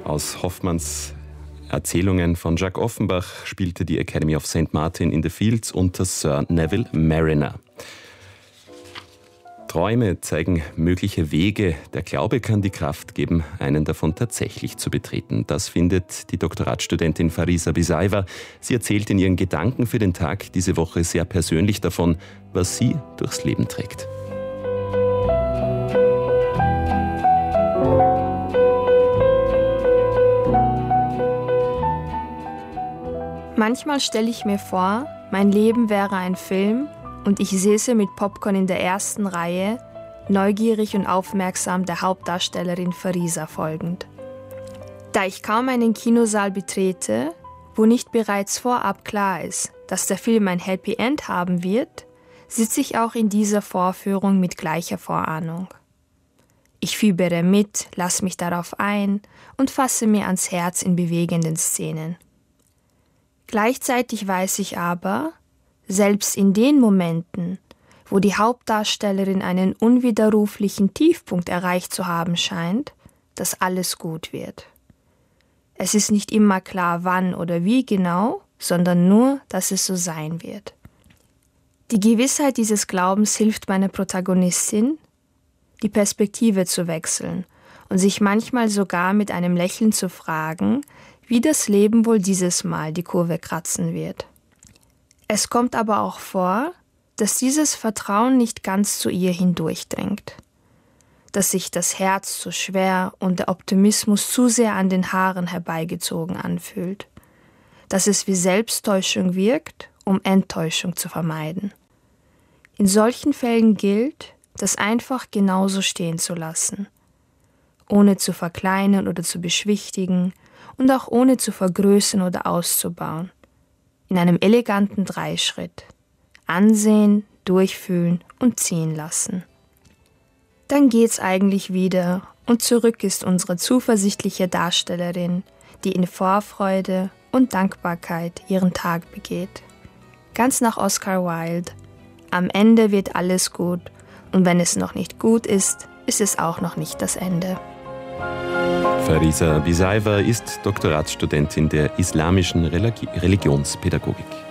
Aus Hoffmanns Erzählungen von Jacques Offenbach spielte die Academy of St. Martin in the Fields unter Sir Neville Mariner. Träume zeigen mögliche Wege. Der Glaube kann die Kraft geben, einen davon tatsächlich zu betreten. Das findet die Doktoratsstudentin Farisa Bisaiva. Sie erzählt in ihren Gedanken für den Tag diese Woche sehr persönlich davon, was sie durchs Leben trägt. Manchmal stelle ich mir vor, mein Leben wäre ein Film und ich säße mit Popcorn in der ersten Reihe, neugierig und aufmerksam der Hauptdarstellerin Farisa folgend. Da ich kaum einen Kinosaal betrete, wo nicht bereits vorab klar ist, dass der Film ein Happy End haben wird, sitze ich auch in dieser Vorführung mit gleicher Vorahnung. Ich fiebere mit, lasse mich darauf ein und fasse mir ans Herz in bewegenden Szenen. Gleichzeitig weiß ich aber, selbst in den Momenten, wo die Hauptdarstellerin einen unwiderruflichen Tiefpunkt erreicht zu haben scheint, dass alles gut wird. Es ist nicht immer klar, wann oder wie genau, sondern nur, dass es so sein wird. Die Gewissheit dieses Glaubens hilft meiner Protagonistin, die Perspektive zu wechseln und sich manchmal sogar mit einem Lächeln zu fragen, wie das Leben wohl dieses Mal die Kurve kratzen wird. Es kommt aber auch vor, dass dieses Vertrauen nicht ganz zu ihr hindurchdringt, dass sich das Herz zu schwer und der Optimismus zu sehr an den Haaren herbeigezogen anfühlt, dass es wie Selbsttäuschung wirkt, um Enttäuschung zu vermeiden. In solchen Fällen gilt, das einfach genauso stehen zu lassen, ohne zu verkleinern oder zu beschwichtigen und auch ohne zu vergrößern oder auszubauen. In einem eleganten Dreischritt. Ansehen, durchfühlen und ziehen lassen. Dann geht's eigentlich wieder und zurück ist unsere zuversichtliche Darstellerin, die in Vorfreude und Dankbarkeit ihren Tag begeht. Ganz nach Oscar Wilde. Am Ende wird alles gut und wenn es noch nicht gut ist, ist es auch noch nicht das Ende. Farisa Bisaiva ist Doktoratsstudentin der islamischen Religionspädagogik.